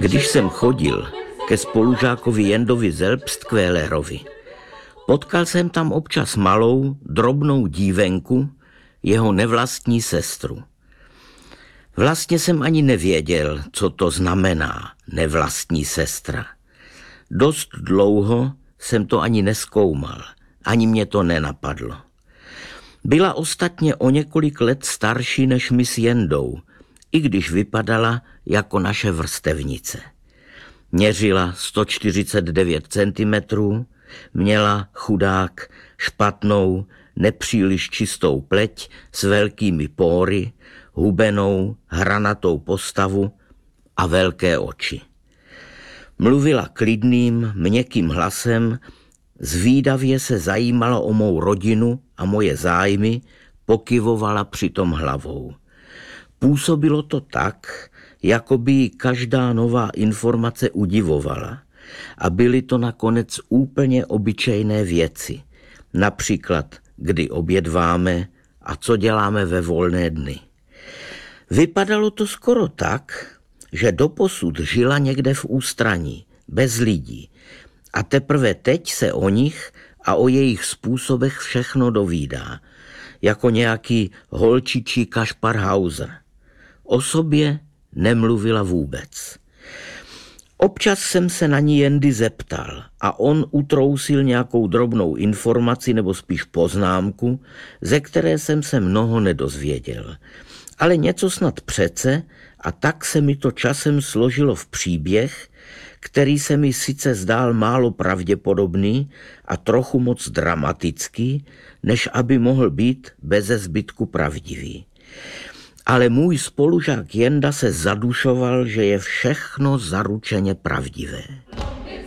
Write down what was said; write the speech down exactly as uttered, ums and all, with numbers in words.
Když jsem chodil ke spolužákovi Jendovi Zelbstkvélerovi, potkal jsem tam občas malou, drobnou dívenku, jeho nevlastní sestru. Vlastně jsem ani nevěděl, co to znamená nevlastní sestra. Dost dlouho jsem to ani nezkoumal, ani mě to nenapadlo. Byla ostatně o několik let starší než my s Jendou, i když vypadala jako naše vrstevnice. Měřila sto čtyřicet devět centimetrů, měla chudák špatnou, nepříliš čistou pleť s velkými póry, hubenou, hranatou postavu a velké oči. Mluvila klidným, měkkým hlasem, zvídavě se zajímala o mou rodinu a moje zájmy, pokyvovala přitom hlavou. Působilo to tak, jako by ji každá nová informace udivovala. A byly to nakonec úplně obyčejné věci. Například, kdy obědváme a co děláme ve volné dny. Vypadalo to skoro tak, že doposud žila někde v ústraní, bez lidí. A teprve teď se o nich a o jejich způsobech všechno dovídá. Jako nějaký holčičí Kašpar Hauser. O sobě nemluvila vůbec. Občas jsem se na ní Jendy zeptal a on utrousil nějakou drobnou informaci nebo spíš poznámku, ze které jsem se mnoho nedozvěděl. Ale něco snad přece a tak se mi to časem složilo v příběh, který se mi sice zdál málo pravděpodobný a trochu moc dramatický, než aby mohl být beze zbytku pravdivý. Ale můj spolužák Jenda se zadušoval, že je všechno zaručeně pravdivé.